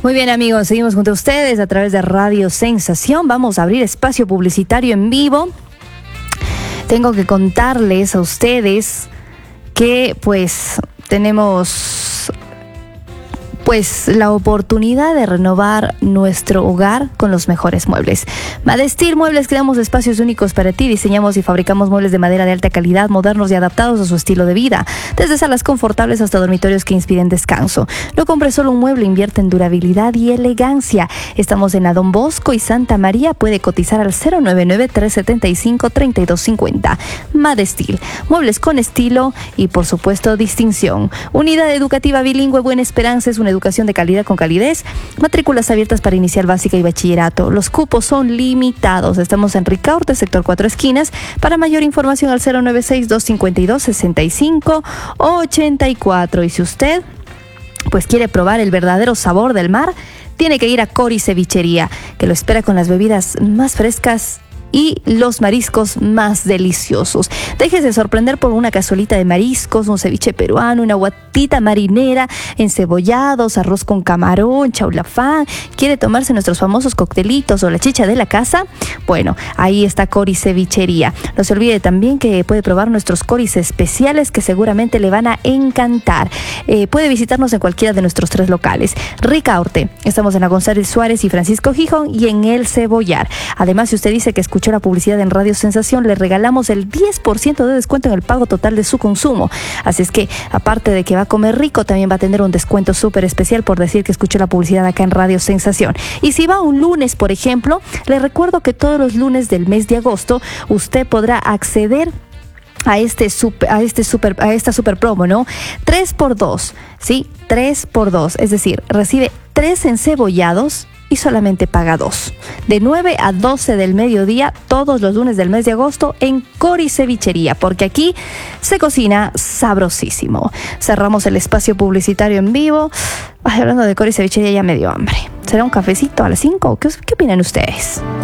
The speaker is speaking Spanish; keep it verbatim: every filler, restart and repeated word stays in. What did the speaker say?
Muy bien, amigos, seguimos junto a ustedes a través de Radio Sensación. Vamos a abrir espacio publicitario en vivo. Tengo que contarles a ustedes que pues tenemos pues la oportunidad de renovar nuestro hogar con los mejores muebles. Madestil Muebles, creamos espacios únicos para ti, diseñamos y fabricamos muebles de madera de alta calidad, modernos y adaptados a su estilo de vida, desde salas confortables hasta dormitorios que inspiren descanso. No compres solo un mueble, invierte en durabilidad y elegancia. Estamos en la Don Bosco y Santa María, puede cotizar al cero nueve nueve, tres siete cinco, tres dos cinco cero. Madestil, muebles con estilo y por supuesto distinción. Unidad educativa bilingüe Buena Esperanza es una educación de calidad con calidez. Matrículas abiertas para inicial básica y bachillerato. Los cupos son limitados. Estamos en Ricaurte, sector Cuatro Esquinas. Para mayor información al cero nueve seis, dos cinco dos, seis cinco ocho cuatro. Y si usted pues quiere probar el verdadero sabor del mar, tiene que ir a Cori Cevichería, que lo espera con las bebidas más frescas y los mariscos más deliciosos. Déjese sorprender por una cazuelita de mariscos, un ceviche peruano, una guatita marinera, encebollados, arroz con camarón, chaulafán. ¿Quiere tomarse nuestros famosos coctelitos o la chicha de la casa? Bueno, ahí está Cori Cevichería. No se olvide también que puede probar nuestros coris especiales que seguramente le van a encantar. Eh, puede visitarnos en cualquiera de nuestros tres locales. Ricaurte, estamos en la González Suárez y Francisco Gijón y en El Cebollar. Además, si usted dice que escucha la publicidad en Radio Sensación, le regalamos el diez por ciento de descuento en el pago total de su consumo. Así es que, aparte de que va a comer rico, también va a tener un descuento súper especial por decir que escuchó la publicidad acá en Radio Sensación. Y si va un lunes, por ejemplo, le recuerdo que todos los lunes del mes de agosto usted podrá acceder a este super, a este super, a esta super promo, ¿no? tres por dos, ¿sí? tres por dos, es decir, recibe tres encebollados y solamente paga dos. De nueve a doce del mediodía, todos los lunes del mes de agosto, en Cori Cevichería, porque aquí se cocina sabrosísimo. Cerramos el espacio publicitario en vivo. Ay, hablando de Cori Cevichería, ya me dio hambre. ¿Será un cafecito a las cinco? ¿Qué, qué opinan ustedes?